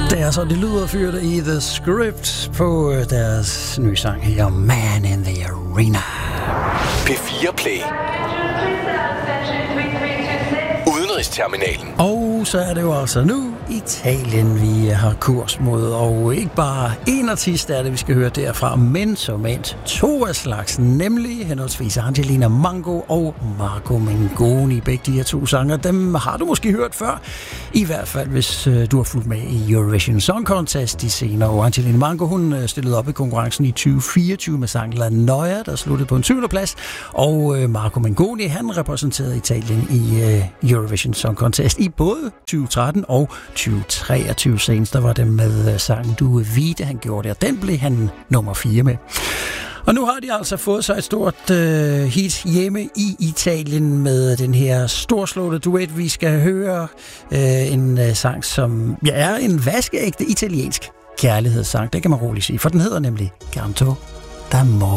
Det er så det lyder fyret i The Script på deres nye sang her, Man in the Arena. P4 Play. Udenrigsterminalen. Og så er det jo altså nu Italien, vi har kurs mod, og ikke bare en artist er det, vi skal høre derfra, men såmænd to af slagsen, nemlig henholdsvis Angelina Mango og Marco Mengoni. Begge de her to sanger, dem har du måske hørt før, i hvert fald hvis du har fulgt med i Eurovision Song Contest de senere år. Angelina Mango, hun stillede op i konkurrencen i 2024 med sangen La Noia, der sluttede på en 7. plads, og Marco Mengoni, han repræsenterede Italien i Eurovision Song Contest i både 2013 og 2023. Senest der var det med sangen Du Vide, han gjorde det, og den blev han nummer 4 med. Og nu har de altså fået sig et stort hit hjemme i Italien med den her storslåede duet. Vi skal høre en sang, som er en vaskeægte italiensk kærlighedssang. Det kan man roligt sige, for den hedder nemlig Canto d'amore.